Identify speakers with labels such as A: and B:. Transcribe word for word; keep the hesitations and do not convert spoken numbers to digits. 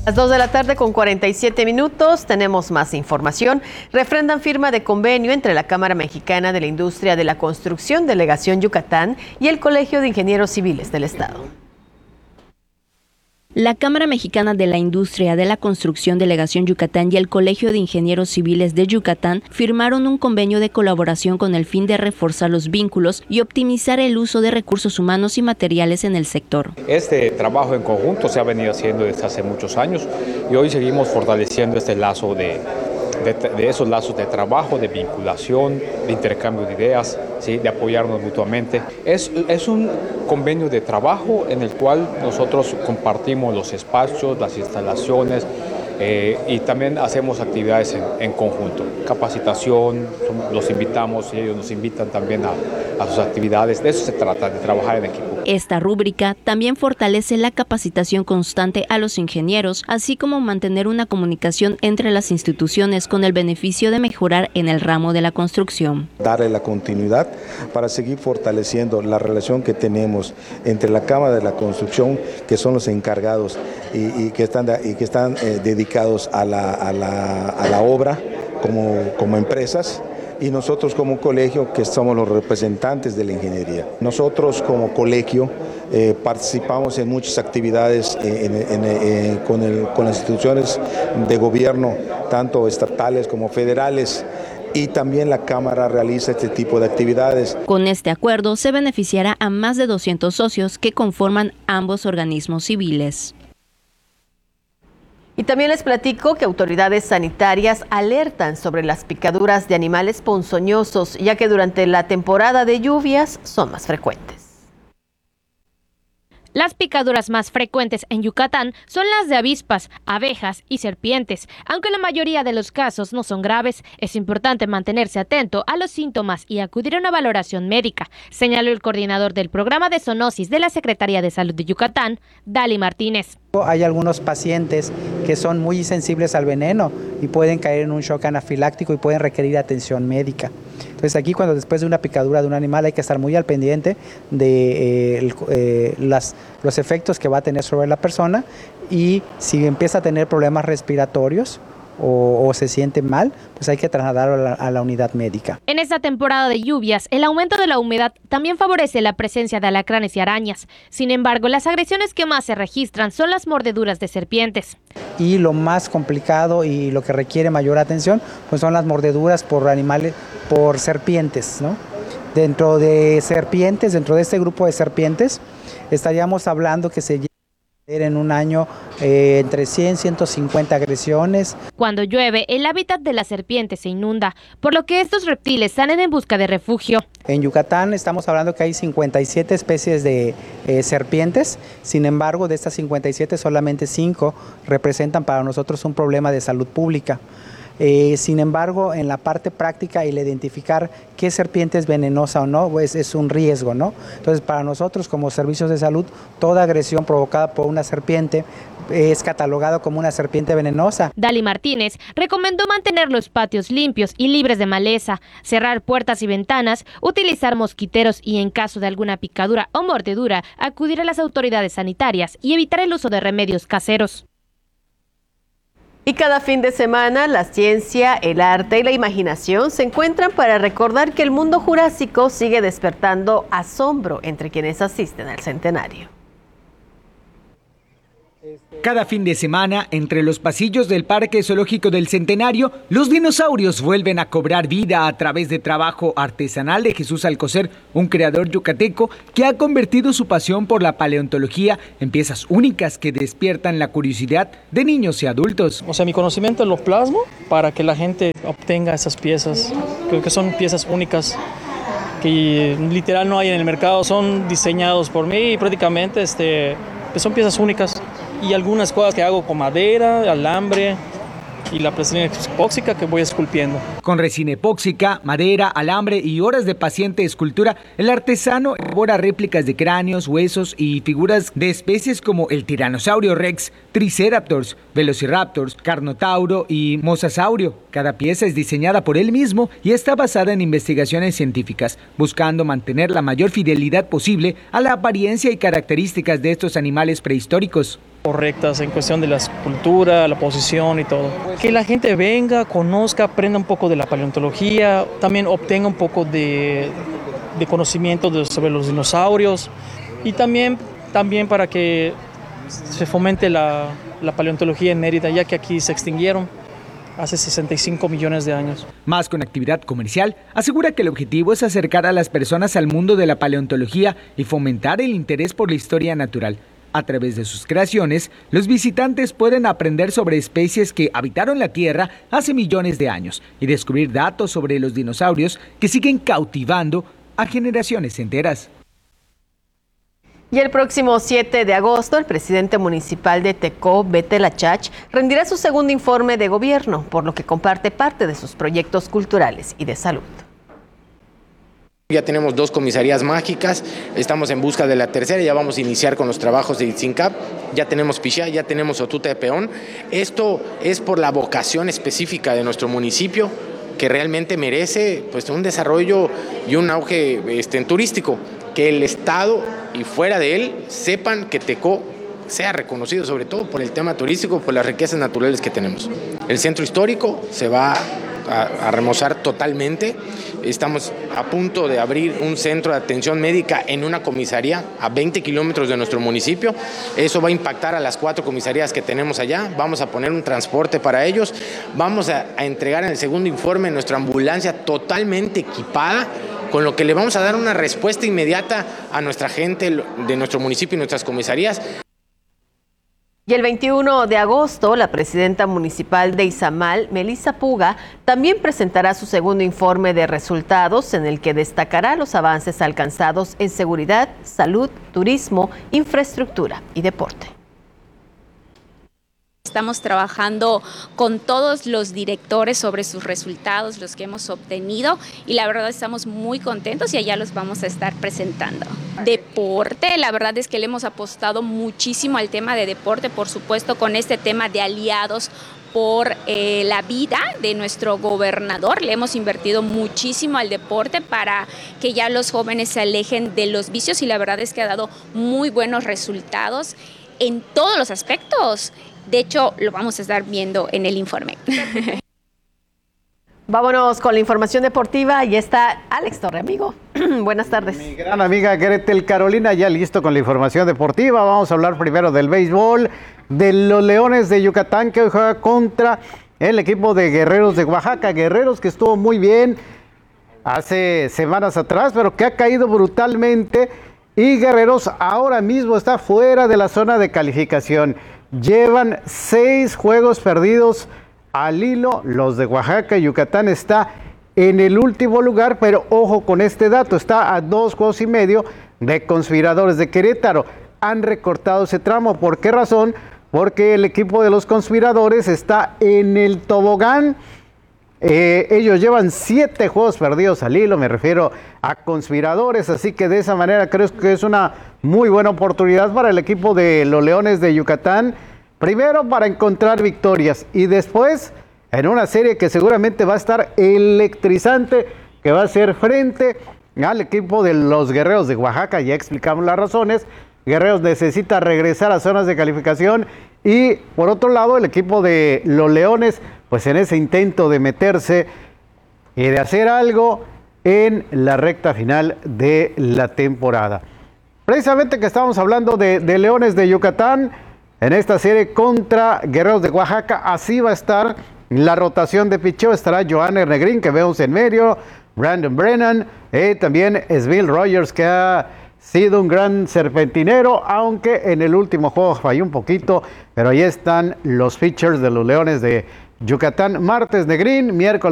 A: Las dos de la tarde con cuarenta y siete minutos tenemos más información. Refrendan firma de convenio entre la Cámara Mexicana de la Industria de la Construcción, Delegación Yucatán, y el Colegio de Ingenieros Civiles del Estado.
B: La Cámara Mexicana de la Industria de la Construcción, Delegación Yucatán y el Colegio de Ingenieros Civiles de Yucatán firmaron un convenio de colaboración con el fin de reforzar los vínculos y optimizar el uso de recursos humanos y materiales en el sector.
C: Este trabajo en conjunto se ha venido haciendo desde hace muchos años y hoy seguimos fortaleciendo este lazo de, de, de esos lazos de trabajo, de vinculación, de intercambio de ideas, ¿sí? De apoyarnos mutuamente. Es, es un convenio de trabajo en el cual nosotros compartimos los espacios, las instalaciones eh, y también hacemos actividades en, en conjunto. Capacitación, los invitamos y ellos nos invitan también a, a sus actividades. De eso se trata, de trabajar en equipo.
B: Esta rúbrica también fortalece la capacitación constante a los ingenieros, así como mantener una comunicación entre las instituciones con el beneficio de mejorar en el ramo de la construcción.
D: Darle la continuidad para seguir fortaleciendo la relación que tenemos entre la Cámara de la Construcción, que son los encargados y, y que están, y que están eh, dedicados a la, a la, a la obra como, como empresas, y nosotros como colegio, que somos los representantes de la ingeniería. Nosotros como colegio eh, participamos en muchas actividades eh, en, en, eh, con, el, con las instituciones de gobierno, tanto estatales como federales, y también la Cámara realiza este tipo de actividades.
B: Con este acuerdo se beneficiará a más de doscientos socios que conforman ambos organismos civiles.
A: Y también les platico que autoridades sanitarias alertan sobre las picaduras de animales ponzoñosos, ya que durante la temporada de lluvias son más frecuentes.
E: Las picaduras más frecuentes en Yucatán son las de avispas, abejas y serpientes. Aunque la mayoría de los casos no son graves, es importante mantenerse atento a los síntomas y acudir a una valoración médica, señaló el coordinador del programa de zoonosis de la Secretaría de Salud de Yucatán, Dali Martínez.
F: Hay algunos pacientes que son muy sensibles al veneno y pueden caer en un shock anafiláctico y pueden requerir atención médica. Entonces aquí, cuando después de una picadura de un animal, hay que estar muy al pendiente de eh, el, eh, las, los efectos que va a tener sobre la persona, y si empieza a tener problemas respiratorios o, o se siente mal, pues hay que trasladarlo a la, a la unidad médica.
E: En esta temporada de lluvias, el aumento de la humedad también favorece la presencia de alacranes y arañas. Sin embargo, las agresiones que más se registran son las mordeduras de serpientes.
F: Y lo más complicado y lo que requiere mayor atención, pues son las mordeduras por animales, por serpientes, ¿no? Dentro de serpientes, dentro de este grupo de serpientes, estaríamos hablando que se en un año eh, entre cien y ciento cincuenta agresiones.
E: Cuando llueve, el hábitat de las serpientes se inunda, por lo que estos reptiles salen en busca de refugio.
F: En Yucatán estamos hablando que hay cincuenta y siete especies de eh, serpientes. Sin embargo, de estas cincuenta y siete, solamente cinco representan para nosotros un problema de salud pública. Eh, sin embargo, en la parte práctica, el identificar qué serpiente es venenosa o no, pues es un riesgo, ¿no? Entonces, para nosotros como servicios de salud, toda agresión provocada por una serpiente es catalogada como una serpiente venenosa.
E: Dali Martínez recomendó mantener los patios limpios y libres de maleza, cerrar puertas y ventanas, utilizar mosquiteros y, en caso de alguna picadura o mordedura, acudir a las autoridades sanitarias y evitar el uso de remedios caseros.
A: Y cada fin de semana, la ciencia, el arte y la imaginación se encuentran para recordar que el mundo jurásico sigue despertando asombro entre quienes asisten al centenario.
G: Cada fin de semana, entre los pasillos del Parque Zoológico del Centenario, los dinosaurios vuelven a cobrar vida a través de trabajo artesanal de Jesús Alcocer, un creador yucateco que ha convertido su pasión por la paleontología en piezas únicas que despiertan la curiosidad de niños y adultos.
H: O sea, mi conocimiento lo plasmo para que la gente obtenga esas piezas. Creo que son piezas únicas que literal no hay en el mercado, son diseñados por mí y prácticamente este, pues son piezas únicas. Y algunas cosas que hago con madera, alambre y la plastilina epóxica que voy esculpiendo.
G: Con resina epóxica, madera, alambre y horas de paciente escultura, el artesano elabora réplicas de cráneos, huesos y figuras de especies como el tiranosaurio rex, triceratops, velociraptors, carnotauro y mosasaurio. Cada pieza es diseñada por él mismo y está basada en investigaciones científicas, buscando mantener la mayor fidelidad posible a la apariencia y características de estos animales prehistóricos.
H: Correctas en cuestión de la escultura, la posición y todo. Que la gente venga, conozca, aprenda un poco de la paleontología, también obtenga un poco de, de conocimiento de, sobre los dinosaurios y también, también para que se fomente la, la paleontología en Mérida, ya que aquí se extinguieron hace sesenta y cinco millones de años.
G: Más con actividad comercial, asegura que el objetivo es acercar a las personas al mundo de la paleontología y fomentar el interés por la historia natural. A través de sus creaciones, los visitantes pueden aprender sobre especies que habitaron la Tierra hace millones de años y descubrir datos sobre los dinosaurios que siguen cautivando a generaciones enteras.
A: Y el próximo siete de agosto, el presidente municipal de Tecó, Bete Lachach, rendirá su segundo informe de gobierno, por lo que comparte parte de sus proyectos culturales y de salud.
I: Ya tenemos dos comisarías mágicas, estamos en busca de la tercera, ya vamos a iniciar con los trabajos de Itzincap, ya tenemos Pichá, ya tenemos Otuta de Peón. Esto es por la vocación específica de nuestro municipio, que realmente merece pues, un desarrollo y un auge este, turístico, que el Estado y fuera de él sepan que Tecó sea reconocido sobre todo por el tema turístico, por las riquezas naturales que tenemos. El centro histórico se va a, a remozar totalmente. Estamos a punto de abrir un centro de atención médica en una comisaría a veinte kilómetros de nuestro municipio. Eso va a impactar a las cuatro comisarías que tenemos allá. Vamos a poner un transporte para ellos. Vamos a, a entregar en el segundo informe nuestra ambulancia totalmente equipada, con lo que le vamos a dar una respuesta inmediata a nuestra gente de nuestro municipio y nuestras comisarías.
A: Y el veintiuno de agosto, la presidenta municipal de Izamal, Melissa Puga, también presentará su segundo informe de resultados en el que destacará los avances alcanzados en seguridad, salud, turismo, infraestructura y deporte.
J: Estamos trabajando con todos los directores sobre sus resultados, los que hemos obtenido, y la verdad estamos muy contentos y allá los vamos a estar presentando. Deporte, la verdad es que le hemos apostado muchísimo al tema de deporte, por supuesto con este tema de aliados por eh, la vida de nuestro gobernador. Le hemos invertido muchísimo al deporte para que ya los jóvenes se alejen de los vicios y la verdad es que ha dado muy buenos resultados en todos los aspectos. De hecho, lo vamos a estar viendo en el informe.
A: Vámonos con la información deportiva. Ahí está Alex Torre, amigo. Buenas tardes.
K: Mi gran amiga Gretel Carolina, ya listo con la información deportiva. Vamos a hablar primero del béisbol, de los Leones de Yucatán que hoy juega contra el equipo de Guerreros de Oaxaca. Guerreros que estuvo muy bien hace semanas atrás, pero que ha caído brutalmente. Y Guerreros ahora mismo está fuera de la zona de calificación. Llevan seis juegos perdidos al hilo. Los de Oaxaca y Yucatán está en el último lugar, pero ojo con este dato, está a dos juegos y medio de Conspiradores de Querétaro. Han recortado ese tramo. ¿Por qué razón? Porque el equipo de los Conspiradores está en el tobogán. Eh, ellos llevan siete juegos perdidos al hilo, me refiero a Conspiradores, así que de esa manera creo que es una muy buena oportunidad para el equipo de los Leones de Yucatán, primero para encontrar victorias y después en una serie que seguramente va a estar electrizante, que va a ser frente al equipo de los Guerreros de Oaxaca. Ya explicamos las razones. Guerreros necesita regresar a zonas de calificación y por otro lado el equipo de los Leones pues en ese intento de meterse y de hacer algo en la recta final de la temporada. Precisamente que estamos hablando de, de Leones de Yucatán en esta serie contra Guerreros de Oaxaca, así va a estar la rotación de picheo. Estará Johanner Negrín, que vemos en medio, Brandon Brennan, eh, también Sbill Rogers, que ha sido un gran serpentinero, aunque en el último juego falló un poquito, pero ahí están los pitchers de los Leones de Yucatán. Martes Negrín, miércoles